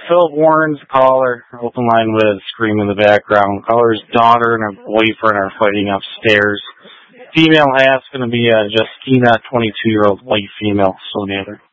Philip Warren's caller. Open line with a scream in the background. Caller's daughter and her boyfriend are fighting upstairs. Female half's going to be Justina, 22-year-old white female, still together.